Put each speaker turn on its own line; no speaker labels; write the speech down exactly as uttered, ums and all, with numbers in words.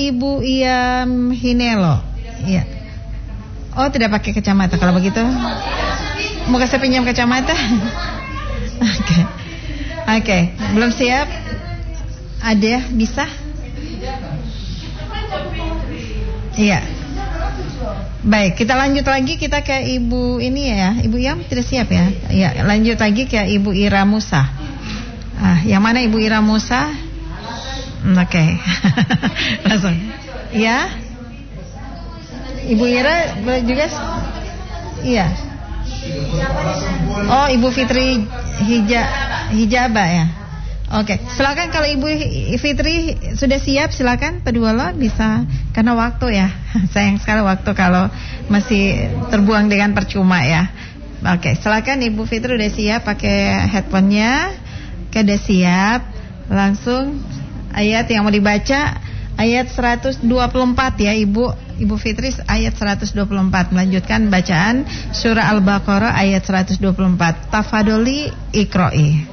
Ibu Iyam Hinelo. Iya. Oh, tidak pakai kacamata kalau begitu. Mau kasih pinjam kacamata? Oke. Oke, okay. Belum siap? Ada, bisa? Iya. Baik, kita lanjut lagi, kita ke Ibu ini ya. Ibu Iyam tidak siap ya? Iya, lanjut lagi ke Ibu Ira Musa. Ah, yang mana Ibu Ira Musa? Oke. Okay. Langsung. Ya. Ibu Ira juga. Iya. Oh, Ibu Fitri Hija Hijaba ya. Oke, silakan kalau Ibu Fitri sudah siap, silakan Pak Duolo bisa, karena waktu ya. Sayang sekali waktu kalau masih terbuang dengan percuma ya. Oke, silakan Ibu Fitri udah siap pakai headphone-nya. Oke, udah siap. Langsung ayat yang mau dibaca ayat seratus dua puluh empat ya Ibu Ibu Fitri, ayat seratus dua puluh empat. Melanjutkan bacaan surah Al-Baqarah ayat seratus dua puluh empat. Tafadholi Iqra'i.